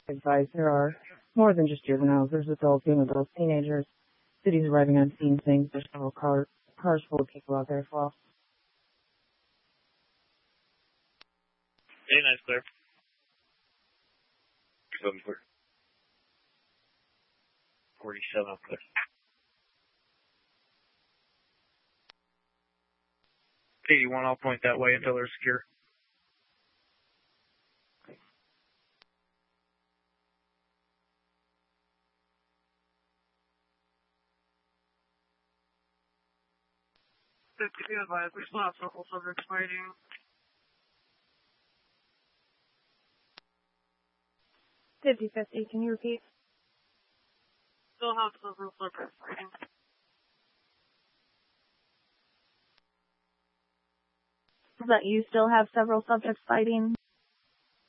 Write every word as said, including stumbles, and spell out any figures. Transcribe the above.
advice. There are more than just juveniles. There's adults, young adults, teenagers. Cities arriving on scene things. There's several car, cars full of people out there as well. Hey, nice, clear. seven clear. forty-seven clear. eighty-one, I'll point that way until they're secure. fifty advised, we still have several subjects fighting. fifty fifty, can you repeat? Still have several subjects fighting. Is that you still have several subjects fighting?